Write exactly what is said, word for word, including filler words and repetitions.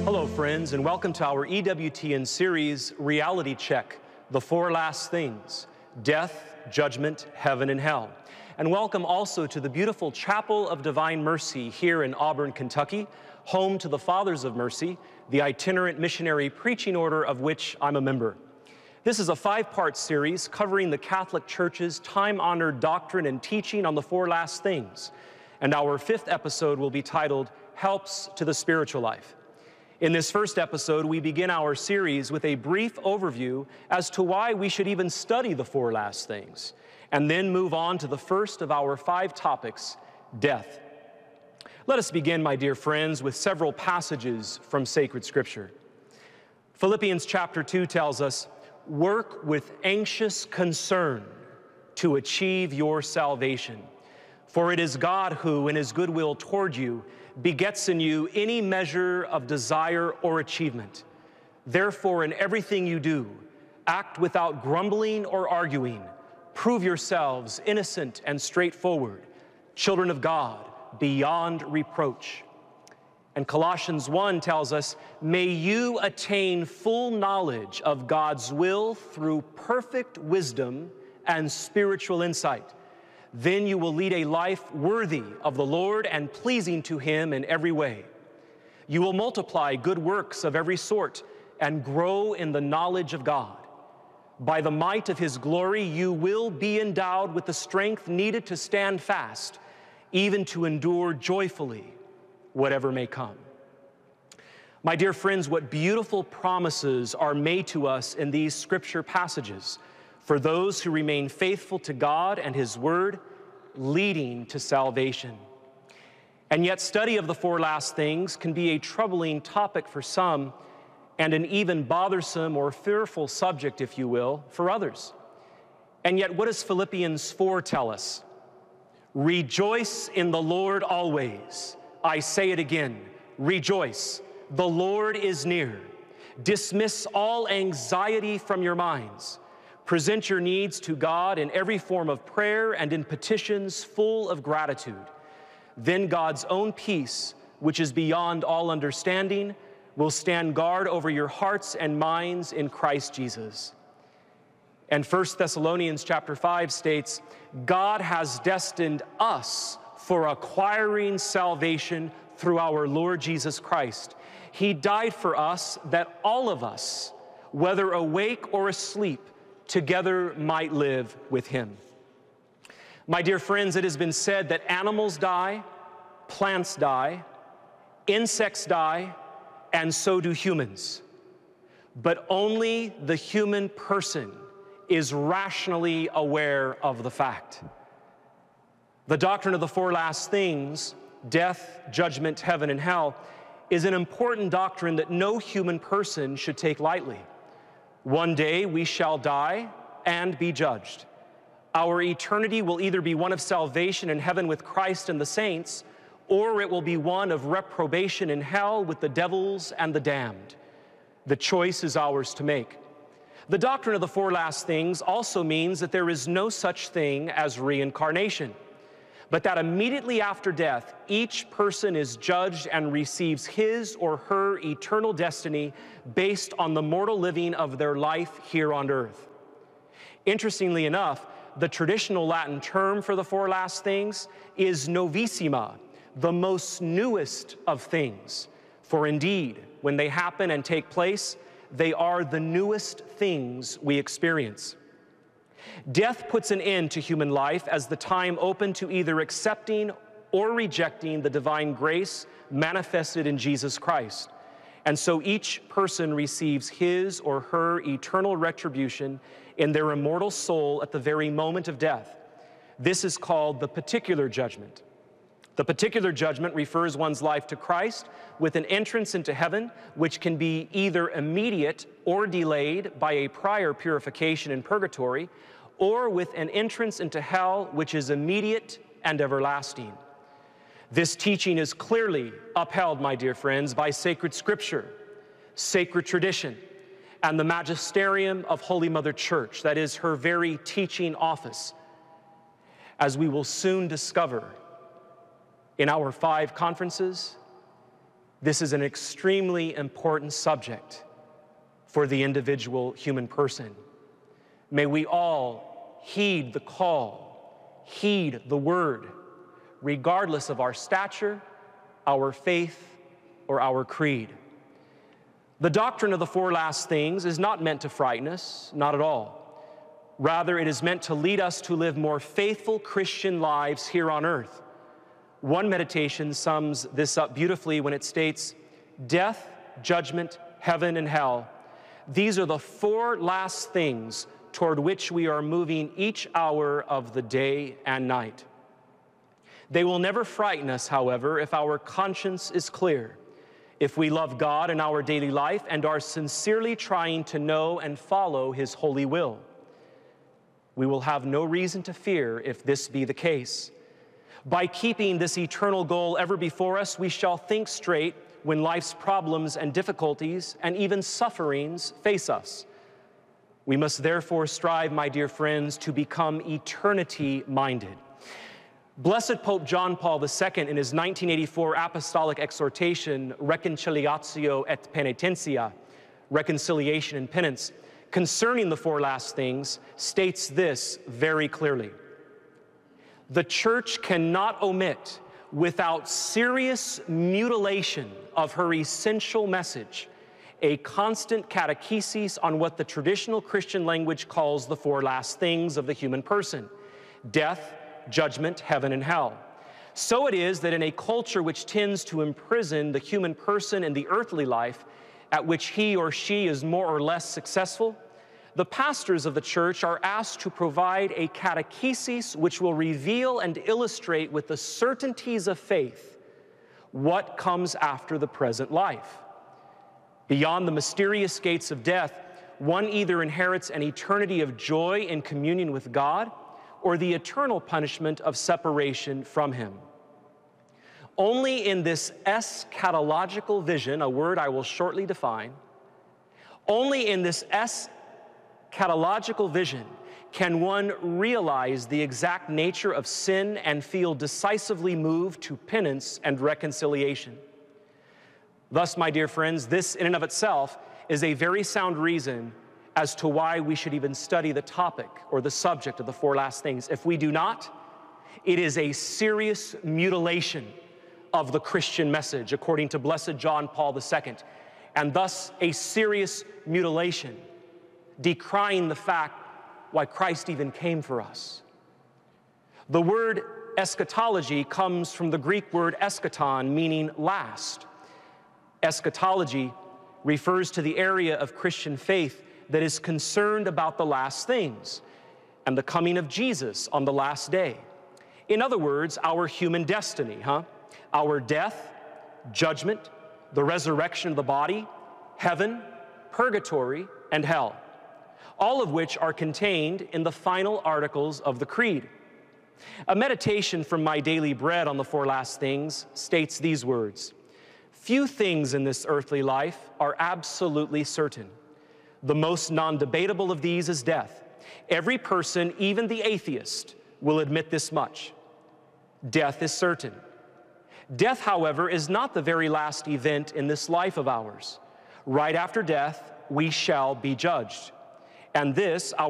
Hello, friends, and welcome to our E W T N series, Reality Check, The Four Last Things, Death, Judgment, Heaven, and Hell. And welcome also to the beautiful Chapel of Divine Mercy here in Auburn, Kentucky, home to the Fathers of Mercy, the itinerant missionary preaching order of which I'm a member. This is a five-part series covering the Catholic Church's time-honored doctrine and teaching on the four last things. And our fifth episode will be titled, Helps to the Spiritual Life. In this first episode, we begin our series with a brief overview as to why we should even study the four last things, and then move on to the first of our five topics, death. Let us begin, my dear friends, with several passages from sacred Scripture. Philippians chapter two tells us, work with anxious concern to achieve your salvation. For it is God who, in his goodwill toward you, begets in you any measure of desire or achievement. Therefore, in everything you do, act without grumbling or arguing. Prove yourselves innocent and straightforward, children of God, beyond reproach. And Colossians one tells us, may you attain full knowledge of God's will through perfect wisdom and spiritual insight. Then you will lead a life worthy of the Lord and pleasing to him in every way. You will multiply good works of every sort and grow in the knowledge of God. By the might of his glory, you will be endowed with the strength needed to stand fast, even to endure joyfully whatever may come. My dear friends, what beautiful promises are made to us in these scripture passages for those who remain faithful to God and his word, leading to salvation. And yet, study of the four last things can be a troubling topic for some and an even bothersome or fearful subject, if you will, for others. And yet, what does Philippians four tell us? Rejoice in the Lord always. I say it again, rejoice. The Lord is near. Dismiss all anxiety from your minds. Present your needs to God in every form of prayer and in petitions full of gratitude. Then God's own peace, which is beyond all understanding, will stand guard over your hearts and minds in Christ Jesus. And First Thessalonians chapter five states, God has destined us for acquiring salvation through our Lord Jesus Christ. He died for us that all of us, whether awake or asleep, together might live with him. My dear friends, it has been said that animals die, plants die, insects die, and so do humans. But only the human person is rationally aware of the fact. The doctrine of the four last things, death, judgment, heaven, and hell, is an important doctrine that no human person should take lightly. One day we shall die and be judged. Our eternity will either be one of salvation in heaven with Christ and the saints, or it will be one of reprobation in hell with the devils and the damned. The choice is ours to make. The doctrine of the four last things also means that there is no such thing as reincarnation, but that immediately after death, each person is judged and receives his or her eternal destiny based on the mortal living of their life here on earth. Interestingly enough, the traditional Latin term for the four last things is novissima, the most newest of things. For indeed, when they happen and take place, they are the newest things we experience. Death puts an end to human life as the time open to either accepting or rejecting the divine grace manifested in Jesus Christ. And so each person receives his or her eternal retribution in their immortal soul at the very moment of death. This is called the particular judgment. The particular judgment refers one's life to Christ with an entrance into heaven, which can be either immediate or delayed by a prior purification in purgatory, or with an entrance into hell, which is immediate and everlasting. This teaching is clearly upheld, my dear friends, by sacred scripture, sacred tradition, and the magisterium of Holy Mother Church, that is her very teaching office, as we will soon discover in our five conferences This is an extremely important subject for the individual human person. May we all heed the call, heed the word, regardless of our stature, our faith, or our creed. The doctrine of the four last things is not meant to frighten us, not at all. Rather, it is meant to lead us to live more faithful Christian lives here on earth. One meditation sums this up beautifully when it states, death, judgment, heaven, and hell, these are the four last things toward which we are moving each hour of the day and night. They will never frighten us, however, if our conscience is clear, if we love God in our daily life and are sincerely trying to know and follow His holy will. We will have no reason to fear if this be the case. By keeping this eternal goal ever before us, we shall think straight when life's problems and difficulties and even sufferings face us. We must therefore strive, my dear friends, to become eternity-minded. Blessed Pope John Paul the Second, in his nineteen eighty-four apostolic exhortation, Reconciliatio et Penitentia, Reconciliation and Penance, concerning the four last things, states this very clearly. The Church cannot omit, without serious mutilation of her essential message, a constant catechesis on what the traditional Christian language calls the four last things of the human person: death, judgment, heaven, and hell. So it is that in a culture which tends to imprison the human person in the earthly life, at which he or she is more or less successful, the pastors of the church are asked to provide a catechesis which will reveal and illustrate with the certainties of faith what comes after the present life. Beyond the mysterious gates of death, one either inherits an eternity of joy in communion with God or the eternal punishment of separation from Him. Only in this eschatological vision, a word I will shortly define, only in this eschatological vision can one realize the exact nature of sin and feel decisively moved to penance and reconciliation. Thus, my dear friends, this in and of itself is a very sound reason as to why we should even study the topic or the subject of the four last things. If we do not, it is a serious mutilation of the Christian message, according to Blessed John Paul the Second, and thus a serious mutilation, decrying the fact why Christ even came for us. The word eschatology comes from the Greek word eschaton, meaning last. Eschatology refers to the area of Christian faith that is concerned about the last things and the coming of Jesus on the last day. In other words, our human destiny, huh? Our death, judgment, the resurrection of the body, heaven, purgatory, and hell, all of which are contained in the final articles of the Creed. A meditation from my daily bread on the four last things states these words: few things in this earthly life are absolutely certain. The most non-debatable of these is death. Every person, even the atheist, will admit this much. Death is certain. Death, however, is not the very last event in this life of ours. Right after death, we shall be judged. And this, our